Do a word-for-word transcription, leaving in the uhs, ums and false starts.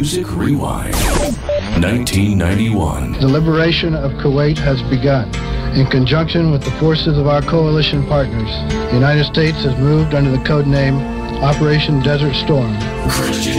Music Rewind. nineteen ninety-one. The liberation of Kuwait has begun. In conjunction with the forces of our coalition partners, the United States has moved under the code name Operation Desert Storm. Christian